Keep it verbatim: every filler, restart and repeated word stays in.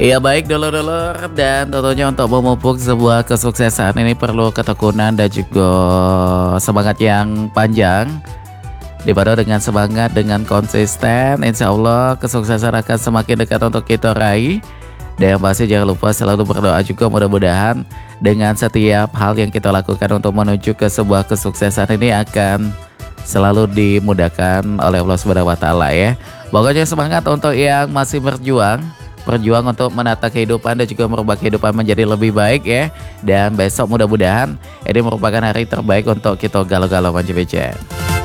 Iya baik dulur-dulur, dan tentunya untuk memupuk sebuah kesuksesan ini perlu ketekunan dan juga semangat yang panjang. Dibarengi dengan semangat, dengan konsisten, insya Allah kesuksesan akan semakin dekat untuk kita raih. Dan yang pasti jangan lupa selalu berdoa juga, mudah-mudahan dengan setiap hal yang kita lakukan untuk menuju ke sebuah kesuksesan ini akan selalu dimudahkan oleh Allah Subhanahu wa taala ya. Pokoknya semangat untuk yang masih berjuang, berjuang untuk menata kehidupan dan juga merubah kehidupan menjadi lebih baik ya. Dan besok mudah-mudahan ini merupakan hari terbaik untuk kita galau-galau Manja B C.